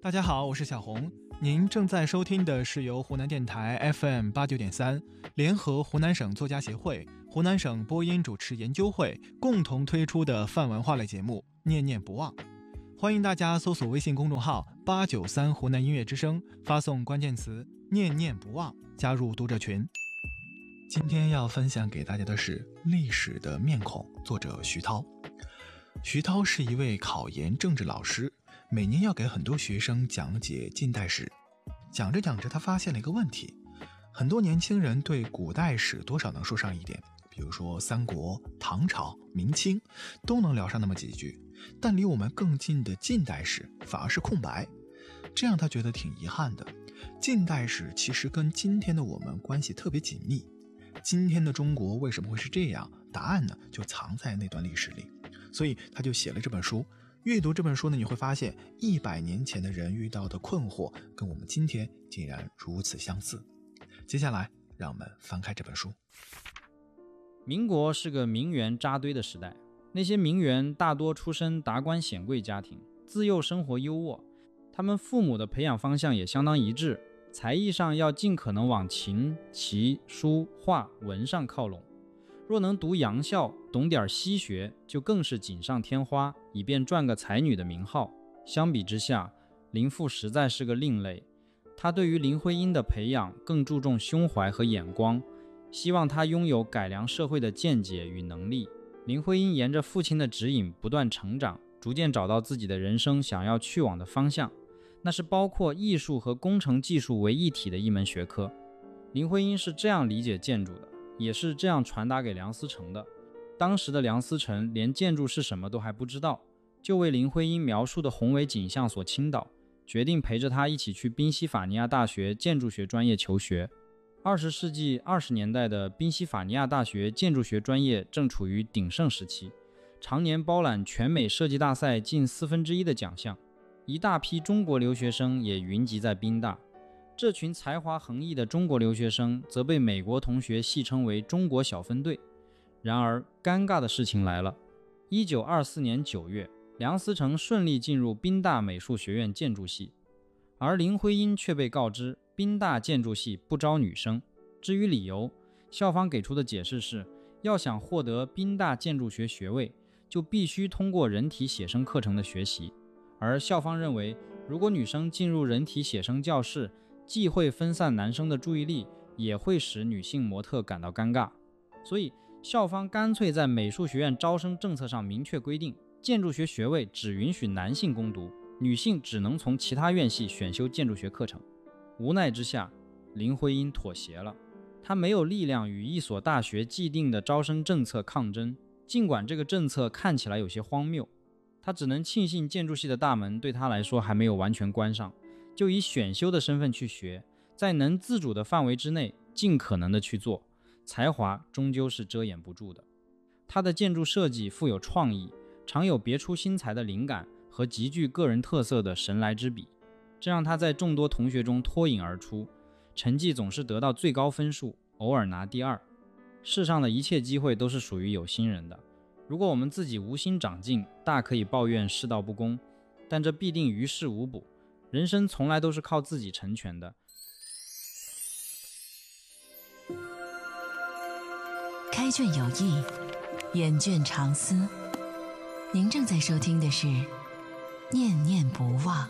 大家好，我是小红。您正在收听的是由湖南电台 FM89.3 联合湖南省作家协会、湖南省播音主持研究会共同推出的泛文化类节目《念念不忘》。欢迎大家搜索微信公众号893湖南音乐之声，发送关键词念念不忘，加入读者群。今天要分享给大家的是历史的面孔，作者徐涛。徐涛是一位考研政治老师，每年要给很多学生讲解近代史。讲着讲着，他发现了一个问题，很多年轻人对古代史多少能说上一点，比如说三国、唐朝、明清都能聊上那么几句，但离我们更近的近代史反而是空白。这让他觉得挺遗憾的。近代史其实跟今天的我们关系特别紧密，今天的中国为什么会是这样，答案呢就藏在那段历史里。所以他就写了这本书。阅读这本书呢，你会发现100年前的人遇到的困惑跟我们今天竟然如此相似。接下来让我们翻开这本书。 民国是个名媛扎堆的时代，那些名媛大多出身达官显贵家庭，自幼生活优渥，他们父母的培养方向也相当一致，才艺上要尽可能往琴、棋、书、画、文上靠拢。若能读洋校，懂点西学，就更是锦上添花，以便赚个才女的名号。相比之下，林父实在是个另类。他对于林徽因的培养更注重胸怀和眼光，希望她拥有改良社会的见解与能力。林徽因沿着父亲的指引不断成长，逐渐找到自己的人生想要去往的方向，那是包括艺术和工程技术为一体的一门学科。林徽因是这样理解建筑的，也是这样传达给梁思成的。当时的梁思成连建筑是什么都还不知道，就为林徽因描述的宏伟景象所倾倒，决定陪着她一起去宾夕法尼亚大学建筑学专业求学。20世纪20年代的宾夕法尼亚大学建筑学专业正处于鼎盛时期，常年包揽全美设计大赛近1/4的奖项，一大批中国留学生也云集在宾大。这群才华横溢的中国留学生则被美国同学戏称为中国小分队。然而尴尬的事情来了，1924年9月，梁思成顺利进入宾大美术学院建筑系，而林徽因却被告知宾大建筑系不招女生。至于理由，校方给出的解释是，要想获得宾大建筑学学位，就必须通过人体写生课程的学习，而校方认为，如果女生进入人体写生教室，既会分散男生的注意力，也会使女性模特感到尴尬。所以校方干脆在美术学院招生政策上明确规定，建筑学学位只允许男性攻读，女性只能从其他院系选修建筑学课程。无奈之下，林徽因妥协了。她没有力量与一所大学既定的招生政策抗争，尽管这个政策看起来有些荒谬，她只能庆幸建筑系的大门对她来说还没有完全关上，就以选修的身份去学，在能自主的范围之内尽可能的去做。才华终究是遮掩不住的。他的建筑设计富有创意，常有别出心裁的灵感和极具个人特色的神来之笔，这让他在众多同学中脱颖而出，成绩总是得到最高分数，偶尔拿第2。世上的一切机会都是属于有心人的，如果我们自己无心长进，大可以抱怨世道不公，但这必定于事无补。人生从来都是靠自己成全的。 开卷有益，远卷长思。您正在收听的是《念念不忘》。